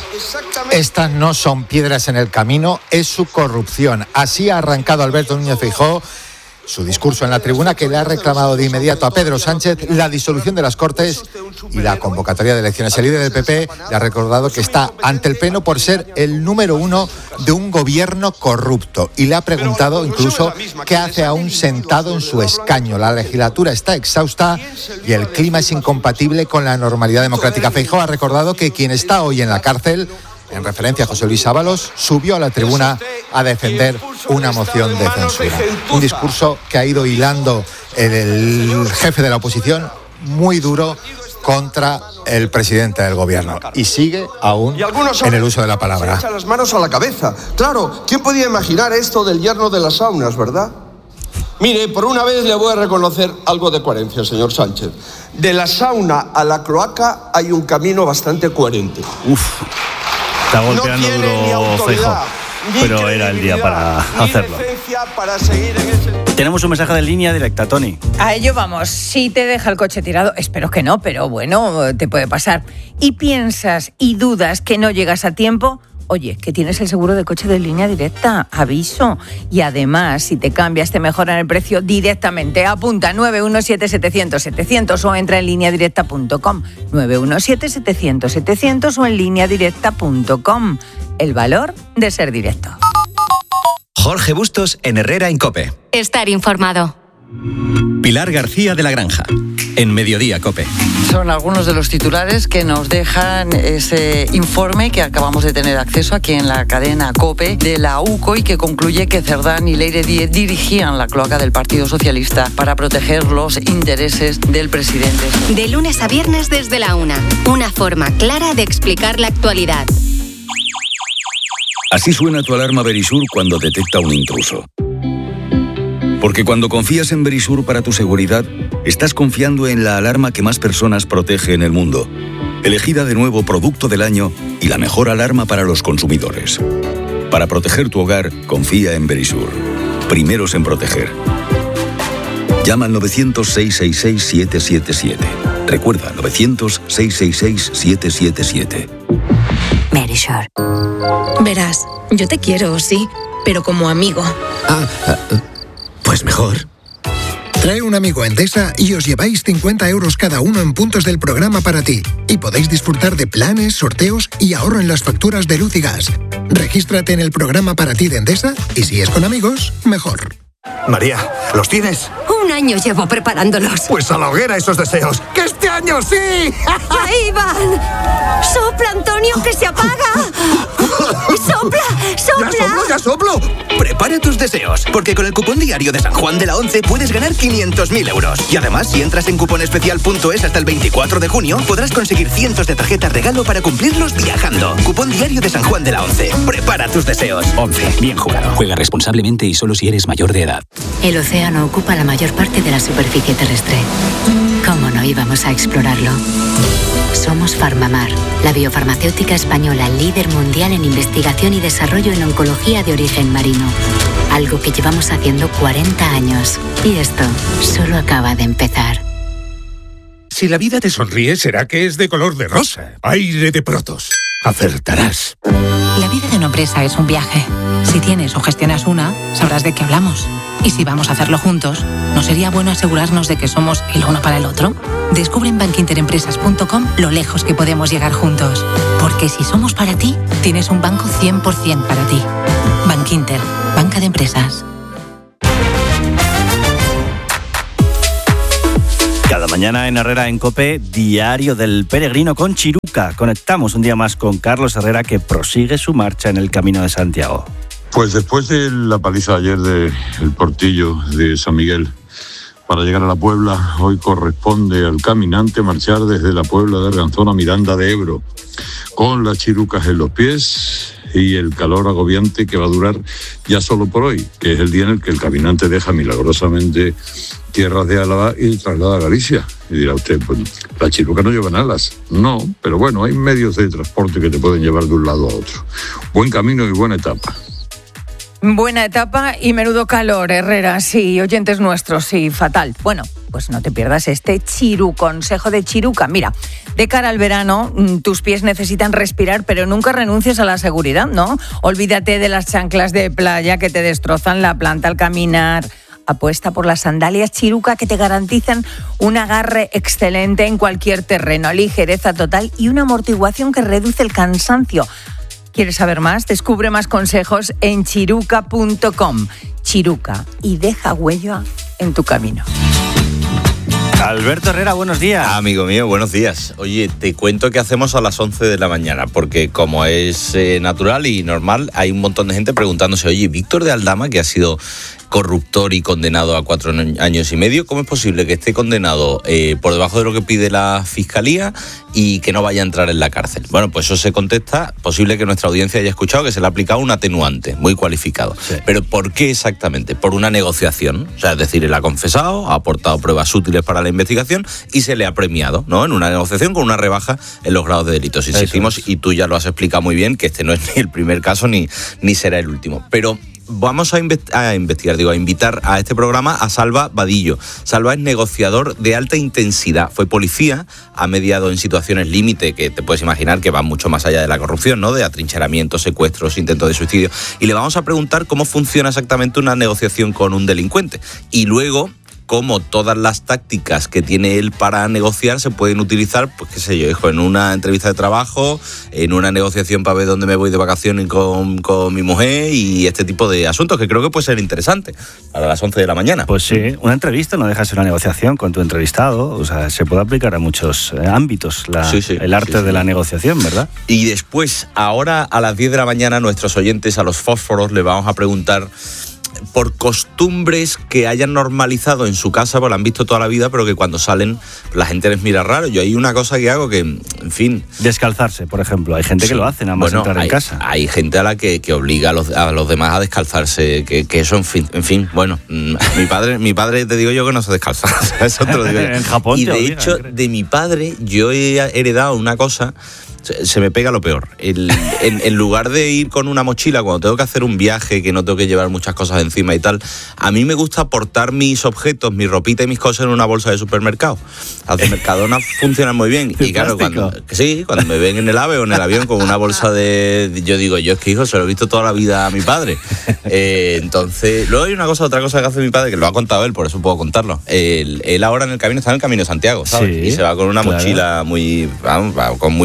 Estas no son piedras en el camino, es su corrupción. Así ha arrancado Alberto Núñez Feijóo su discurso en la tribuna, que le ha reclamado de inmediato a Pedro Sánchez la disolución de las Cortes y la convocatoria de elecciones. El líder del P P le ha recordado que está ante el Pleno por ser el número uno de un gobierno corrupto y le ha preguntado incluso qué hace aún sentado en su escaño. La legislatura está exhausta y el clima es incompatible con la normalidad democrática. Feijóo ha recordado que quien está hoy en la cárcel, en referencia a José Luis Ábalos, subió a la tribuna a defender una moción de censura. Un discurso que ha ido hilando el, el jefe de la oposición muy duro contra el presidente del gobierno. Y sigue aún en el uso de la palabra.
Se echa las manos a la cabeza. Claro, ¿quién podía imaginar esto del yerno de las saunas, verdad? Mire, por una vez le voy a reconocer algo de coherencia, señor Sánchez. De la sauna a la cloaca hay un camino bastante coherente.
Uf. Está golpeando
no tiene
duro Feijóo, pero era el día para hacerlo.
Para seguir en ese...
Tenemos un mensaje de línea directa, Tony.
A ello vamos. Si te deja el coche tirado, espero que no, pero bueno, te puede pasar. Y piensas y dudas que no llegas a tiempo, oye, que tienes el seguro de coche de línea directa, aviso. Y además, si te cambias, te mejoran el precio directamente. Apunta nueve uno siete setecientos setecientos o entra en línea directa punto com. nueve uno siete setecientos setecientos o en línea directa punto com. El valor de ser directo.
Jorge Bustos en Herrera en COPE.
Estar informado.
Pilar García de la Granja, en Mediodía COPE.
Son algunos de los titulares que nos dejan ese informe que acabamos de tener acceso aquí en la cadena COPE de la U C O y que concluye que Cerdán y Leire Díez dirigían la cloaca del Partido Socialista para proteger los intereses del presidente.
De lunes a viernes desde la una. Una forma clara de explicar la actualidad.
Así suena tu alarma Verisur cuando detecta un intruso. Porque cuando confías en Verisur para tu seguridad, estás confiando en la alarma que más personas protege en el mundo. Elegida de nuevo Producto del Año y la mejor alarma para los consumidores. Para proteger tu hogar, confía en Verisur. Primeros en proteger. Llama al novecientos, seiscientos sesenta y seis, siete siete siete. Recuerda, novecientos, seiscientos sesenta y seis, siete siete siete.
Verisur.
Verás, yo te quiero, sí, pero como amigo.
Ah, pues mejor. Trae un amigo a Endesa y os lleváis cincuenta euros cada uno en puntos del programa para ti. Y podéis disfrutar de planes, sorteos y ahorro en las facturas de luz y gas. Regístrate en el programa para ti de Endesa y si es con amigos, mejor.
María, ¿los tienes?
Un año llevo preparándolos.
Pues a la hoguera esos deseos. ¡Que este año sí!
¡Ahí van! ¡Sopla, Antonio, que se apaga! ¡Sopla, sopla!
¡Ya soplo, ya soplo! ¡Prepara
prepara tus deseos, porque con el cupón diario de San Juan de la Once puedes ganar quinientos mil euros. Y además, si entras en cuponespecial punto es hasta el veinticuatro de junio, podrás conseguir cientos de tarjetas regalo para cumplirlos viajando. Cupón diario de San Juan de la Once. Prepara tus deseos.
Once. Bien jugado. Juega responsablemente y solo si eres mayor de edad.
El océano ocupa la mayor parte de la superficie terrestre. ¿Cómo no íbamos a explorarlo? Somos Farmamar, la biofarmacéutica española líder mundial en investigación y desarrollo en oncología de origen marino. Algo que llevamos haciendo cuarenta años. Y esto solo acaba de empezar.
Si la vida te sonríe, será que es de color de rosa. Aire de Protos. Acertarás.
La vida de una empresa es un viaje. Si tienes o gestionas una, sabrás de qué hablamos. Y si vamos a hacerlo juntos, ¿no sería bueno asegurarnos de que somos el uno para el otro? Descubre en bankinterempresas punto com lo lejos que podemos llegar juntos. Porque si somos para ti, tienes un banco cien por ciento para ti. Bankinter, banca de empresas.
Cada mañana en Herrera en COPE, Diario del Peregrino con Chiruca. Conectamos un día más con Carlos Herrera, que prosigue su marcha en el Camino de Santiago.
Pues después de la paliza ayer del Portillo de San Miguel para llegar a la Puebla, hoy corresponde al caminante marchar desde la Puebla de Arganzón a Miranda de Ebro, con las chirucas en los pies y el calor agobiante que va a durar ya solo por hoy, que es el día en el que el caminante deja milagrosamente tierras de Álava y traslada a Galicia. Y dirá usted, pues las chirucas no llevan alas. No, pero bueno, hay medios de transporte que te pueden llevar de un lado a otro. Buen camino y buena etapa.
Buena etapa y menudo calor, Herrera, sí, oyentes nuestros, sí, fatal. Bueno, pues no te pierdas este Chiru, consejo de Chiruca. Mira, de cara al verano, tus pies necesitan respirar, pero nunca renuncies a la seguridad, ¿no? Olvídate de las chanclas de playa que te destrozan la planta al caminar. Apuesta por las sandalias Chiruca, que te garantizan un agarre excelente en cualquier terreno, ligereza total y una amortiguación que reduce el cansancio. ¿Quieres saber más? Descubre más consejos en chiruca punto com. Chiruca, y deja huella en tu camino.
Alberto Herrera, buenos días.
Amigo mío, buenos días. Oye, te cuento qué hacemos a las once de la mañana, porque como es eh, natural y normal, hay un montón de gente preguntándose, oye, Víctor de Aldama, que ha sido corruptor y condenado a cuatro años y medio, ¿cómo es posible que esté condenado eh, por debajo de lo que pide la Fiscalía y que no vaya a entrar en la cárcel? Bueno, pues eso se contesta, posible que nuestra audiencia haya escuchado que se le ha aplicado un atenuante muy cualificado. Sí. Pero ¿por qué exactamente? Por una negociación, o sea, es decir, él ha confesado, ha aportado pruebas útiles para la investigación y se le ha premiado, ¿no? En una negociación con una rebaja en los grados de delitos. Insistimos, es. Y tú ya lo has explicado muy bien, que este no es ni el primer caso ni, ni será el último. Pero vamos a, invest- a investigar, digo, a invitar a este programa a Salva Vadillo. Salva es negociador de alta intensidad, fue policía, ha mediado en situaciones límite que te puedes imaginar que van mucho más allá de la corrupción, ¿no? De atrincheramientos, secuestros, intentos de suicidio. Y le vamos a preguntar cómo funciona exactamente una negociación con un delincuente. Y luego, cómo todas las tácticas que tiene él para negociar se pueden utilizar, pues qué sé yo, hijo, en una entrevista de trabajo, en una negociación para ver dónde me voy de vacaciones con, con mi mujer y este tipo de asuntos que creo que puede ser interesante a las once de la mañana.
Pues sí, una entrevista no deja de ser una negociación con tu entrevistado, o sea, se puede aplicar a muchos eh, ámbitos la, sí, sí, el arte sí, sí. de la negociación, ¿verdad?
Y después, ahora a las diez de la mañana, a nuestros oyentes, a los fósforos, les vamos a preguntar por costumbres que hayan normalizado en su casa, pues la han visto toda la vida, pero que cuando salen la gente les mira raro. Yo hay una cosa que hago que, en fin...
Descalzarse, por ejemplo. Hay gente sí. que lo hace nada más bueno, entrar
hay,
en casa.
Hay gente a la que, que obliga a los, a los demás a descalzarse, que, que eso, en fin, en fin, bueno, mi padre, mi padre te digo yo que no se descalza. Eso te lo digo yo.
En Japón
y de
obligan,
hecho,
¿crees?
De mi padre, yo he heredado una cosa... Se me pega lo peor. El, en, en lugar de ir con una mochila cuando tengo que hacer un viaje, que no tengo que llevar muchas cosas encima y tal, a mí me gusta aportar mis objetos, mi ropita y mis cosas en una bolsa de supermercado. Las de Mercadona funcionan muy bien. Y claro, cuando, sí, cuando me ven en el AVE o en el avión con una bolsa de... Yo digo, yo es que hijo, se lo he visto toda la vida a mi padre. Eh, entonces, luego hay una cosa, otra cosa que hace mi padre, que lo ha contado él, por eso puedo contarlo. Él, él ahora en el camino está en el Camino de Santiago, ¿sabes? Sí, y se va con una claro. mochila muy... Vamos, con muy poquita ropa.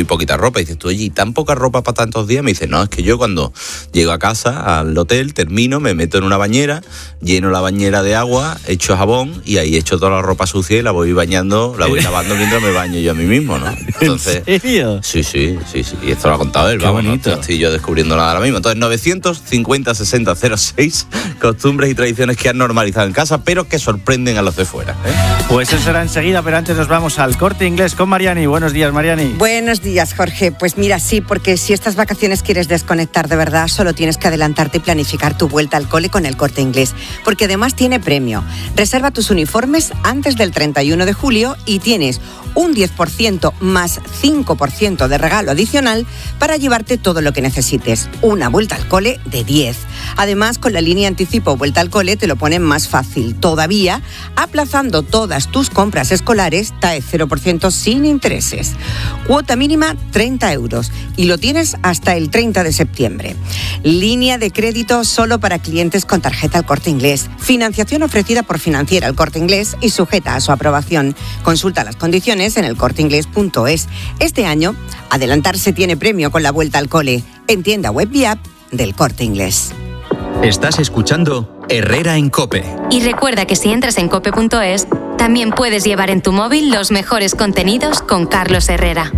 ropa. Y dices tú, oye, ¿y tan poca ropa para tantos días? Me dice, no, es que yo cuando llego a casa, al hotel, termino, me meto en una bañera, lleno la bañera de agua, echo jabón y ahí echo toda la ropa sucia y la voy bañando, la voy lavando mientras me baño yo a mí mismo, ¿no? Entonces,
¿En serio?
Sí, sí, sí, sí. Y esto lo ha contado él,
Qué
vamos,
bonito.
no estoy yo descubriendo nada ahora mismo. Entonces, novecientos cincuenta sesenta cero seis, costumbres y tradiciones que han normalizado en casa, pero que sorprenden a los de fuera, ¿eh?
Pues eso será enseguida, pero antes nos vamos al Corte Inglés con Mariani. Buenos días, Mariani.
Buenos días, Jorge. Pues mira, sí, porque si estas vacaciones quieres desconectar de verdad, solo tienes que adelantarte y planificar tu vuelta al cole con el Corte Inglés, porque además tiene premio. Reserva tus uniformes antes del treinta y uno de julio y tienes un diez por ciento más cinco por ciento de regalo adicional para llevarte todo lo que necesites. Una vuelta al cole de diez. Además, con la línea anticipo vuelta al cole te lo ponen más fácil todavía, aplazando todas tus compras escolares, T A E cero por ciento sin intereses. Cuota mínima treinta euros y lo tienes hasta el treinta de septiembre. Línea de crédito solo para clientes con tarjeta El Corte Inglés. Financiación ofrecida por Financiera El Corte Inglés y sujeta a su aprobación. Consulta las condiciones en el corte inglés punto es. Este año, adelantarse tiene premio con la vuelta al cole. En tienda web y app del Corte Inglés.
Estás escuchando Herrera en COPE.
Y recuerda que si entras en cope punto es, también puedes llevar en tu móvil los mejores contenidos con Carlos Herrera.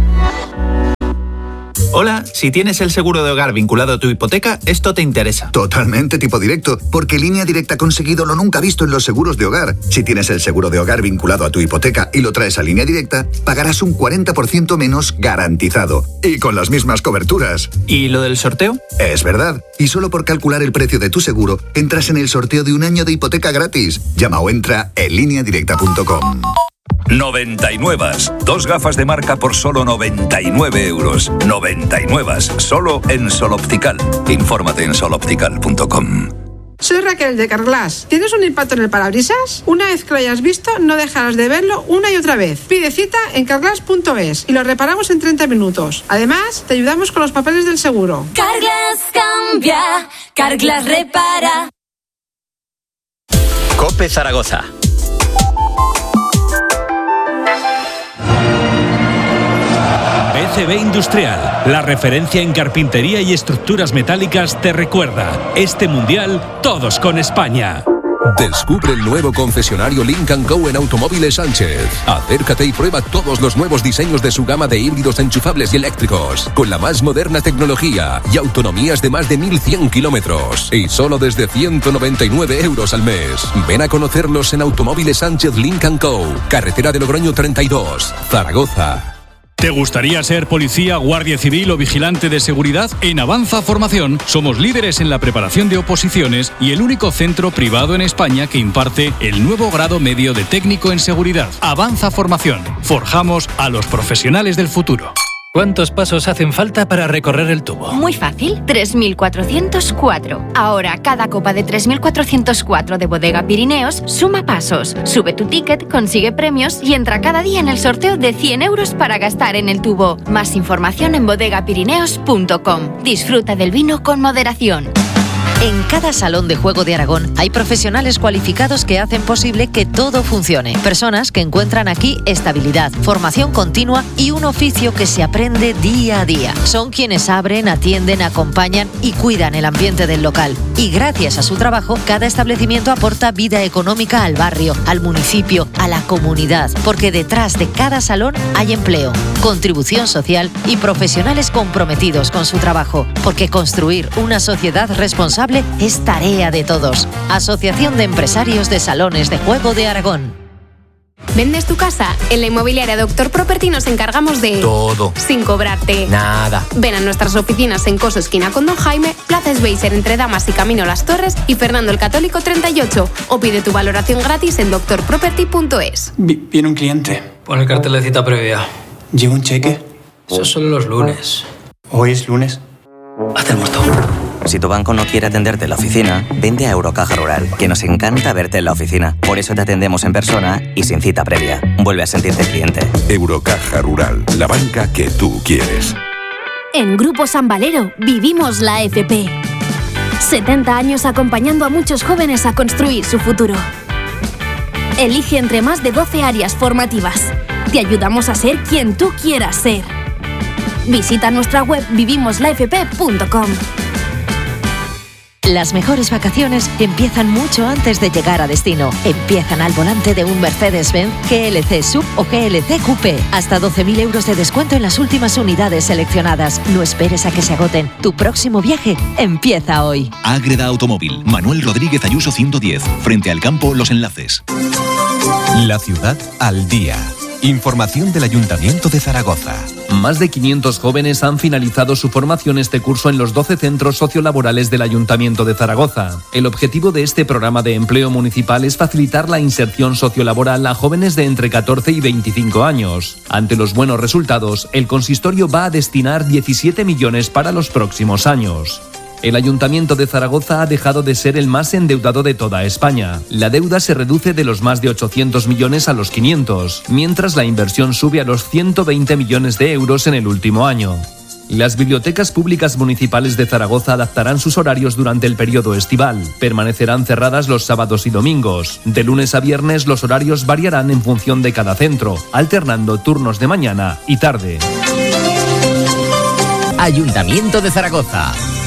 Hola, si tienes el seguro de hogar vinculado a tu hipoteca, esto te interesa.
Totalmente tipo directo, porque Línea Directa ha conseguido lo nunca visto en los seguros de hogar. Si tienes el seguro de hogar vinculado a tu hipoteca y lo traes a Línea Directa, pagarás un cuarenta por ciento menos garantizado. Y con las mismas coberturas.
¿Y lo del sorteo?
Es verdad. Y solo por calcular el precio de tu seguro, entras en el sorteo de un año de hipoteca gratis. Llama o entra en línea directa punto com.
noventa y nueve. Dos gafas de marca por solo noventa y nueve euros. noventa y nueve. Solo en Sol Optical. Infórmate en sol optical punto com.
Soy Raquel de Carglass. ¿Tienes un impacto en el parabrisas? Una vez que lo hayas visto, no dejarás de verlo una y otra vez. Pide cita en carglass punto es y lo reparamos en treinta minutos. Además, te ayudamos con los papeles del seguro.
Carglass cambia, Carglass repara.
COPE Zaragoza.
B C B Industrial, la referencia en carpintería y estructuras metálicas, te recuerda, este mundial, todos con España.
Descubre el nuevo concesionario Lynk and Co en Automóviles Sánchez. Acércate y prueba todos los nuevos diseños de su gama de híbridos enchufables y eléctricos, con la más moderna tecnología y autonomías de más de mil cien kilómetros. Y solo desde ciento noventa y nueve euros al mes. Ven a conocerlos en Automóviles Sánchez Lynk and Co, carretera de Logroño treinta y dos, Zaragoza.
¿Te gustaría ser policía, guardia civil o vigilante de seguridad? En Avanza Formación somos líderes en la preparación de oposiciones y el único centro privado en España que imparte el nuevo grado medio de técnico en seguridad. Avanza Formación. Forjamos a los profesionales del futuro.
¿Cuántos pasos hacen falta para recorrer el tubo?
Muy fácil, tres mil cuatrocientos cuatro. Ahora, cada copa de tres mil cuatrocientos cuatro de Bodega Pirineos suma pasos. Sube tu ticket, consigue premios y entra cada día en el sorteo de cien euros para gastar en el tubo. Más información en bodega pirineos punto com. Disfruta del vino con moderación.
En cada salón de juego de Aragón hay profesionales cualificados que hacen posible que todo funcione. Personas que encuentran aquí estabilidad, formación continua y un oficio que se aprende día a día. Son quienes abren, atienden, acompañan y cuidan el ambiente del local. Y gracias a su trabajo, cada establecimiento aporta vida económica al barrio, al municipio, a la comunidad. Porque detrás de cada salón hay empleo, contribución social y profesionales comprometidos con su trabajo. Porque construir una sociedad responsable es tarea de todos. Asociación de Empresarios de Salones de Juego de Aragón.
¿Vendes tu casa? En la inmobiliaria Doctor Property nos encargamos de...
todo.
Sin cobrarte.
Nada.
Ven a nuestras oficinas en Coso Esquina con Don Jaime, Plaza Sveiser entre Damas y Camino Las Torres y Fernando el Católico treinta y ocho. O pide tu valoración gratis en doctor property punto es.
Viene un cliente.
Pon el cartel de cita previa.
¿Lleva un cheque?
Eso solo los lunes.
¿Hoy es lunes?
Haz el muerto.
Si tu banco no quiere atenderte en la oficina, vente a Eurocaja Rural, que nos encanta verte en la oficina. Por eso te atendemos en persona y sin cita previa. Vuelve a sentirte cliente.
Eurocaja Rural, la banca que tú quieres.
En Grupo San Valero vivimos la F P. setenta años acompañando a muchos jóvenes a construir su futuro. Elige entre más de doce áreas formativas. Te ayudamos a ser quien tú quieras ser. Visita nuestra web vivimos la f p punto com.
Las mejores vacaciones empiezan mucho antes de llegar a destino. Empiezan al volante de un Mercedes-Benz G L C Sub o G L C Coupé. Hasta doce mil euros de descuento en las últimas unidades seleccionadas. No esperes a que se agoten. Tu próximo viaje empieza hoy.
Ágreda Automóvil. Manuel Rodríguez Ayuso ciento diez. Frente al campo Los Enlaces.
La ciudad al día. Información del Ayuntamiento de Zaragoza.
Más de quinientos jóvenes han finalizado su formación este curso en los doce centros sociolaborales del Ayuntamiento de Zaragoza. El objetivo de este programa de empleo municipal es facilitar la inserción sociolaboral a jóvenes de entre catorce y veinticinco años. Ante los buenos resultados, el consistorio va a destinar diecisiete millones para los próximos años. El Ayuntamiento de Zaragoza ha dejado de ser el más endeudado de toda España. La deuda se reduce de los más de ochocientos millones a los quinientos, mientras la inversión sube a los ciento veinte millones de euros en el último año. Las bibliotecas públicas municipales de Zaragoza adaptarán sus horarios durante el periodo estival. Permanecerán cerradas los sábados y domingos. De lunes a viernes los horarios variarán en función de cada centro, alternando turnos de mañana y tarde.
Ayuntamiento de Zaragoza.